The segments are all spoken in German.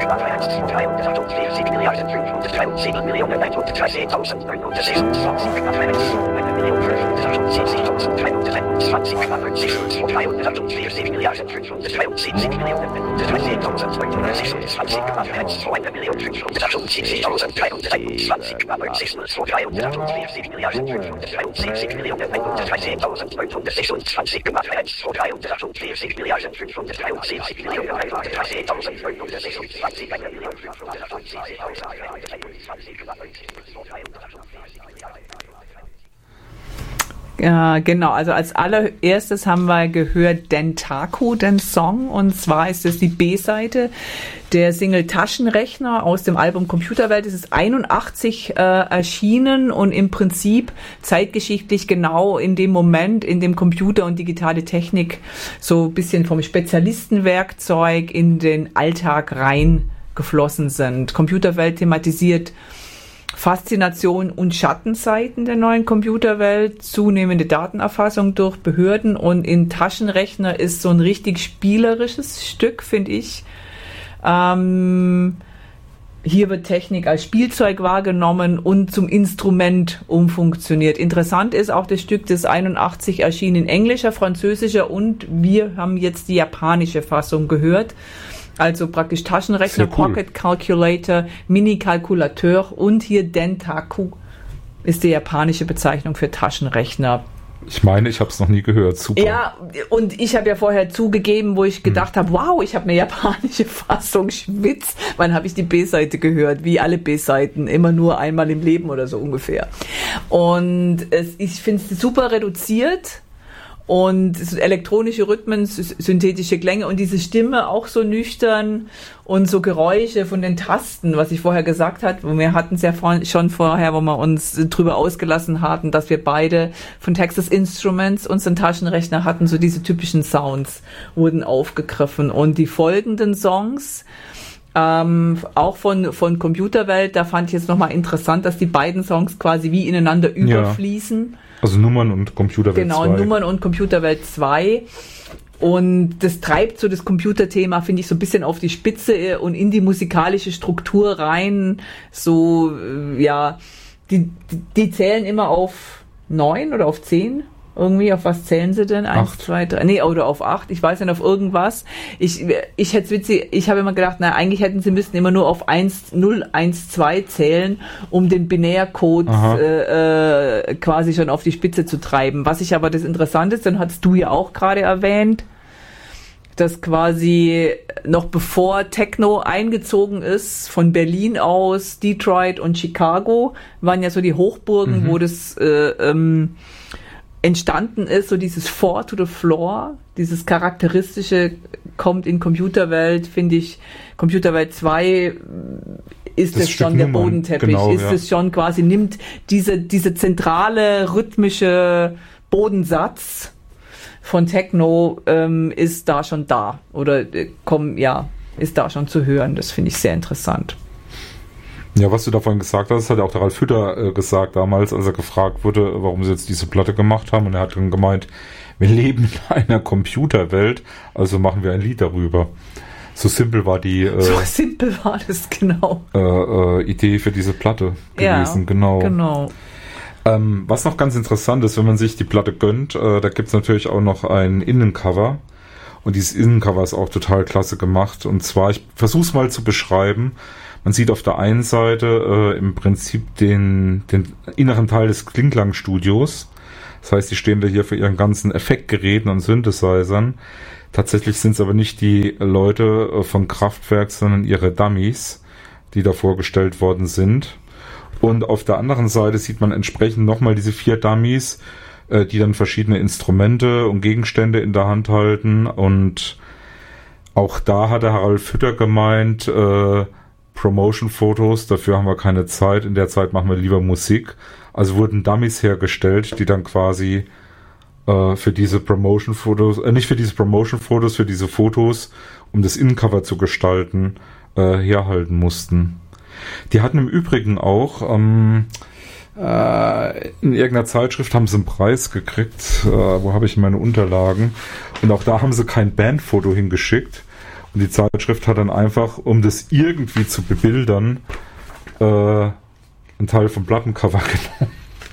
Ja, genau, also als allererstes haben wir gehört Dentaku, den Song, und zwar ist es die B-Seite der Single Taschenrechner aus dem Album Computerwelt. Es ist 81 erschienen und im Prinzip zeitgeschichtlich genau in dem Moment, in dem Computer und digitale Technik so ein bisschen vom Spezialistenwerkzeug in den Alltag reingeflossen sind. Computerwelt thematisiert Faszination und Schattenseiten der neuen Computerwelt, zunehmende Datenerfassung durch Behörden, und in Taschenrechner ist so ein richtig spielerisches Stück, finde ich. Hier wird Technik als Spielzeug wahrgenommen und zum Instrument umfunktioniert. Interessant ist auch das Stück, das 81 erschien in englischer, französischer, und wir haben jetzt die japanische Fassung gehört. Also praktisch Taschenrechner, cool. Pocket Calculator, Mini-Kalkulateur, und hier Dentaku ist die japanische Bezeichnung für Taschenrechner. Ich meine, ich habe es noch nie gehört. Super. Ja, und ich habe ja vorher zugegeben, wo ich gedacht habe, wow, ich habe eine japanische Fassung, Schwitz. Wann habe ich die B-Seite gehört? Wie alle B-Seiten, immer nur einmal im Leben oder so ungefähr. Und ich finde es super reduziert. Und elektronische Rhythmen, synthetische Klänge und diese Stimme auch so nüchtern und so Geräusche von den Tasten, was ich vorher gesagt habe. Wir hatten es ja schon vorher, wo wir uns drüber ausgelassen hatten, dass wir beide von Texas Instruments unseren Taschenrechner hatten, so diese typischen Sounds wurden aufgegriffen. Und die folgenden Songs, auch von Computerwelt, da fand ich jetzt nochmal interessant, dass die beiden Songs quasi wie ineinander überfließen. Ja. Also Nummern und Computerwelt 2. Genau, Nummern und Computerwelt 2. Und das treibt so das Computerthema, finde ich, so ein bisschen auf die Spitze und in die musikalische Struktur rein. So, ja, die zählen immer auf 9 oder auf 10. Irgendwie, auf was zählen sie denn? 1, 2, 3, nee, oder auf 8, ich weiß nicht, auf irgendwas. Ich hätte witzig, ich habe immer gedacht, na, eigentlich hätten sie müssten immer nur auf 1, 0, 1, 2 zählen, um den Binärcode quasi schon auf die Spitze zu treiben. Was ich aber das Interessante ist, dann hast du ja auch gerade erwähnt, dass quasi noch bevor Techno eingezogen ist, von Berlin aus, Detroit und Chicago, waren ja so die Hochburgen, wo das entstanden ist, so dieses Four to the Floor, dieses charakteristische kommt in Computerwelt, finde ich, Computerwelt 2 ist es schon der Bodenteppich, genau, ist es schon quasi, nimmt diese zentrale rhythmische Bodensatz von Techno, ist da schon da oder ist da schon zu hören, das finde ich sehr interessant. Ja, was du davon gesagt hast, hat auch der Ralf Hütter gesagt damals, als er gefragt wurde, warum sie jetzt diese Platte gemacht haben. Und er hat dann gemeint, wir leben in einer Computerwelt, also machen wir ein Lied darüber. So simpel war so simpel war das, genau. Idee für diese Platte gewesen, genau. Was noch ganz interessant ist, wenn man sich die Platte gönnt, da gibt's natürlich auch noch ein Innencover. Und dieses Innencover ist auch total klasse gemacht. Und zwar, ich versuche es mal zu beschreiben. Man sieht auf der einen Seite im Prinzip den inneren Teil des Klingklang-Studios. Das heißt, die stehen da hier für ihren ganzen Effektgeräten und Synthesizern. Tatsächlich sind es aber nicht die Leute von Kraftwerk, sondern ihre Dummies, die da vorgestellt worden sind. Und auf der anderen Seite sieht man entsprechend nochmal diese 4 Dummies, die dann verschiedene Instrumente und Gegenstände in der Hand halten. Und auch da hat der Ralf Hütter gemeint, Promotion-Fotos, dafür haben wir keine Zeit, in der Zeit machen wir lieber Musik. Also wurden Dummies hergestellt, die dann quasi für diese Promotion-Fotos, nicht für diese Promotion-Fotos, für diese Fotos, um das Innencover zu gestalten, herhalten mussten. Die hatten im Übrigen auch in irgendeiner Zeitschrift haben sie einen Preis gekriegt, wo habe ich meine Unterlagen, und auch da haben sie kein Bandfoto hingeschickt. Und die Zeitschrift hat dann einfach, um das irgendwie zu bebildern, einen Teil vom Plattencover genommen.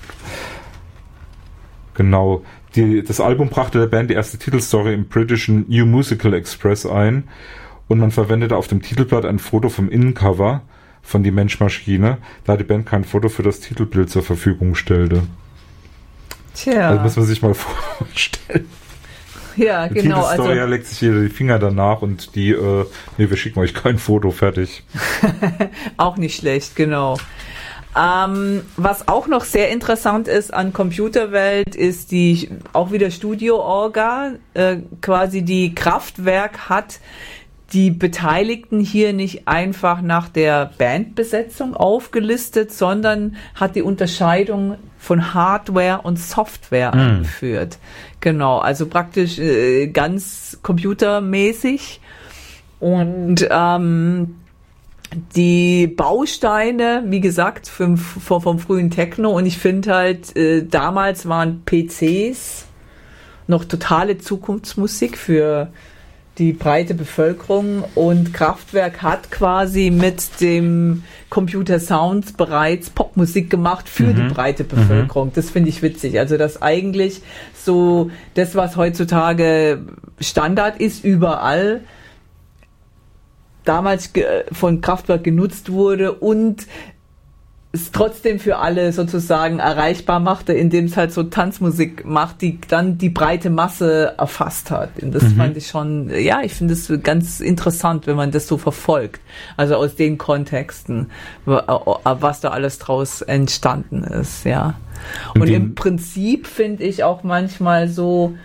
Genau. Das Album brachte der Band die erste Titelstory im britischen New Musical Express ein und man verwendete auf dem Titelblatt ein Foto vom Innencover von Die Mensch-Maschine, da die Band kein Foto für das Titelbild zur Verfügung stellte. Tja. Das muss man sich mal vorstellen. Ja, die genau. Titelstory legt sich jeder die Finger danach und wir schicken euch kein Foto, fertig. Auch nicht schlecht, genau. Was auch noch sehr interessant ist an Computerwelt, ist auch wieder Studio-Orga, quasi die Kraftwerk hat die Beteiligten hier nicht einfach nach der Bandbesetzung aufgelistet, sondern hat die Unterscheidung von Hardware und Software eingeführt. Genau, also praktisch ganz computermäßig. Und die Bausteine, wie gesagt, vom frühen Techno, und ich finde halt, damals waren PCs noch totale Zukunftsmusik für die breite Bevölkerung, und Kraftwerk hat quasi mit dem Computer Sounds bereits Popmusik gemacht für die breite Bevölkerung. Das finde ich witzig. Also, dass eigentlich so das, was heutzutage Standard ist, überall damals von Kraftwerk genutzt wurde und es trotzdem für alle sozusagen erreichbar machte, indem es halt so Tanzmusik macht, die dann die breite Masse erfasst hat. Und das fand ich schon, ja, ich finde es ganz interessant, wenn man das so verfolgt. Also aus den Kontexten, was da alles draus entstanden ist, ja. Und im Prinzip finde ich auch manchmal so,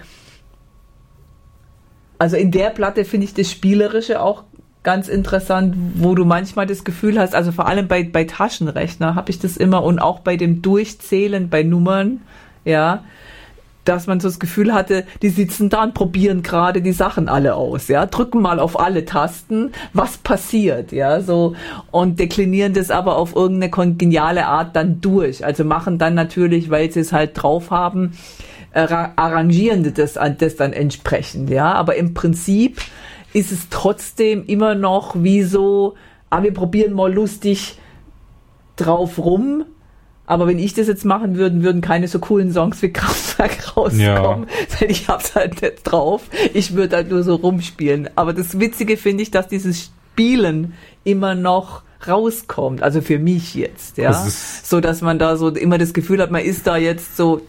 also in der Platte finde ich das Spielerische auch ganz interessant, wo du manchmal das Gefühl hast, also vor allem bei Taschenrechner habe ich das immer, und auch bei dem Durchzählen bei Nummern, ja, dass man so das Gefühl hatte, die sitzen da und probieren gerade die Sachen alle aus, ja, drücken mal auf alle Tasten, was passiert, ja, so, und deklinieren das aber auf irgendeine geniale Art dann durch, also machen dann natürlich, weil sie es halt drauf haben, arrangieren das dann entsprechend, ja, aber im Prinzip ist es trotzdem immer noch wie so, wir probieren mal lustig drauf rum, aber wenn ich das jetzt machen würde, würden keine so coolen Songs wie Kraftwerk rauskommen, weil ich hab's halt nicht drauf, ich würde halt nur so rumspielen. Aber das Witzige finde ich, dass dieses Spielen immer noch rauskommt, also für mich jetzt, ja, so dass man da so immer das Gefühl hat, man ist da jetzt so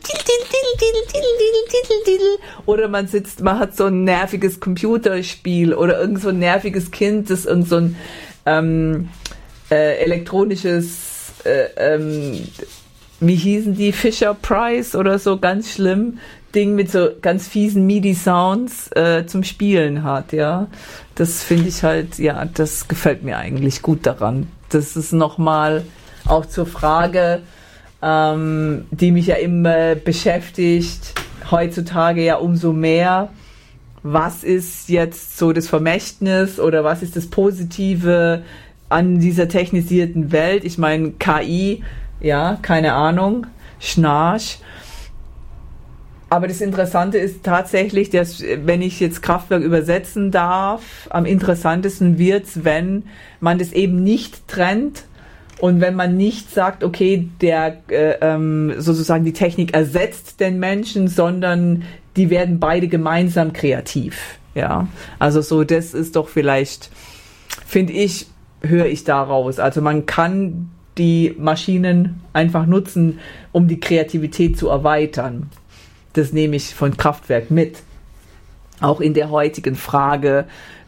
oder man hat so ein nerviges Computerspiel oder irgend so ein nerviges Kind, das irgend so ein elektronisches wie hießen die, Fisher Price oder so, ganz schlimm Ding mit so ganz fiesen MIDI-Sounds zum Spielen hat, ja. Das finde ich halt, ja, das gefällt mir eigentlich gut daran. Das ist nochmal auch zur Frage, die mich ja immer beschäftigt, heutzutage ja umso mehr. Was ist jetzt so das Vermächtnis oder was ist das Positive an dieser technisierten Welt? Ich meine, KI, ja, keine Ahnung, Schnarch. Aber das Interessante ist tatsächlich, dass, wenn ich jetzt Kraftwerk übersetzen darf, am interessantesten wird's, wenn man das eben nicht trennt und wenn man nicht sagt, okay, sozusagen die Technik ersetzt den Menschen, sondern die werden beide gemeinsam kreativ. Ja, also so, das ist doch vielleicht, finde ich, höre ich daraus. Also man kann die Maschinen einfach nutzen, um die Kreativität zu erweitern. Das nehme ich von Kraftwerk mit. Auch in der heutigen Frage,